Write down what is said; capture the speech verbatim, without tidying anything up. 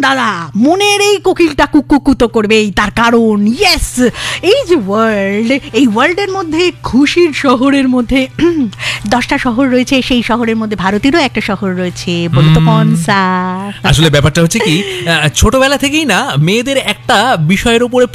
দাদা, মনের এই কোকিলটা কুকু তো করবেই, তার কারণ ইয়েস, এই যে ওয়ার্ল্ড, এই ওয়ার্ল্ডের মধ্যে খুশির শহরের মধ্যে দশটা শহর রয়েছে, সেই শহরের মধ্যে ভারতেরও একটা শহর রয়েছে, বলো তো কোন সা? আসলে ব্যাপারটা হচ্ছে কি, ছোটবেলা থেকেই না মেয়েদের একটা বিষয়ের উপরে